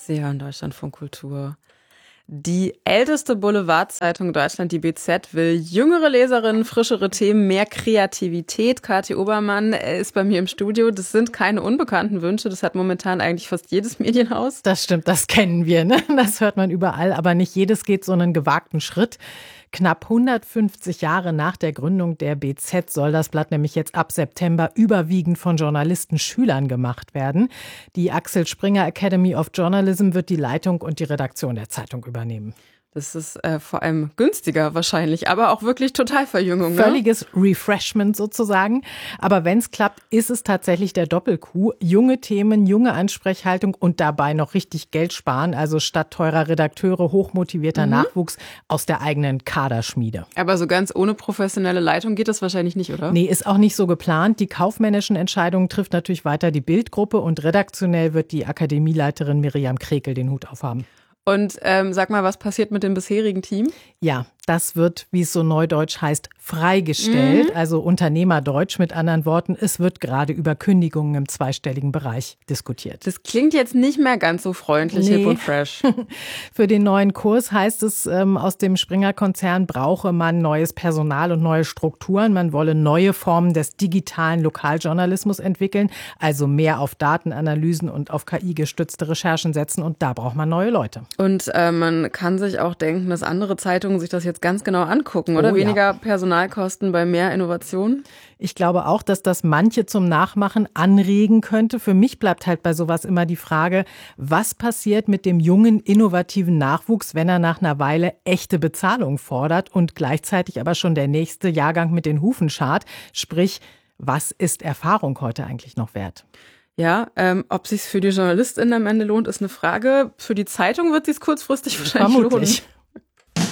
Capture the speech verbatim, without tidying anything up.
Sie hören Deutschlandfunk Kultur. Die älteste Boulevardzeitung in Deutschland, die B Z, will jüngere Leserinnen, frischere Themen, mehr Kreativität. Kathi Obermann ist bei mir im Studio. Das sind keine unbekannten Wünsche. Das hat momentan eigentlich fast jedes Medienhaus. Das stimmt, das kennen wir, ne? Das hört man überall. Aber nicht jedes geht so einen gewagten Schritt. Knapp hundertfünfzig Jahre nach der Gründung der B Z soll das Blatt nämlich jetzt ab September überwiegend von Journalisten Schülern gemacht werden. Die Axel Springer Academy of Journalism wird die Leitung und die Redaktion der Zeitung übernehmen. Das ist äh, vor allem günstiger wahrscheinlich, aber auch wirklich Totalverjüngung. Ne? Völliges Refreshment sozusagen. Aber wenn es klappt, ist es tatsächlich der Doppelcoup. Junge Themen, junge Ansprechhaltung und dabei noch richtig Geld sparen. Also statt teurer Redakteure, hochmotivierter mhm. Nachwuchs aus der eigenen Kaderschmiede. Aber so ganz ohne professionelle Leitung geht das wahrscheinlich nicht, oder? Nee, ist auch nicht so geplant. Die kaufmännischen Entscheidungen trifft natürlich weiter die Bildgruppe und redaktionell wird die Akademieleiterin Miriam Krekel den Hut aufhaben. Und ähm, sag mal, was passiert mit dem bisherigen Team? Ja, das wird, wie es so neudeutsch heißt, freigestellt. Mhm. Also Unternehmerdeutsch mit anderen Worten. Es wird gerade über Kündigungen im zweistelligen Bereich diskutiert. Das klingt jetzt nicht mehr ganz so freundlich, nee. hip und fresh. Für den neuen Kurs heißt es, ähm, aus dem Springer-Konzern brauche man neues Personal und neue Strukturen. Man wolle neue Formen des digitalen Lokaljournalismus entwickeln. Also mehr auf Datenanalysen und auf K I-gestützte Recherchen setzen. Und da braucht man neue Leute. Und äh, man kann sich auch denken, dass andere Zeitungen sich das jetzt ganz genau angucken, oder? Oh, Weniger ja. Personalkosten bei mehr Innovation? Ich glaube auch, dass das manche zum Nachmachen anregen könnte. Für mich bleibt halt bei sowas immer die Frage, was passiert mit dem jungen, innovativen Nachwuchs, wenn er nach einer Weile echte Bezahlung fordert und gleichzeitig aber schon der nächste Jahrgang mit den Hufen schart? Sprich, was ist Erfahrung heute eigentlich noch wert? Ja, ähm, ob sich's für die JournalistInnen am Ende lohnt, ist eine Frage. Für die Zeitung wird sich's kurzfristig wahrscheinlich Vermutlich. lohnen.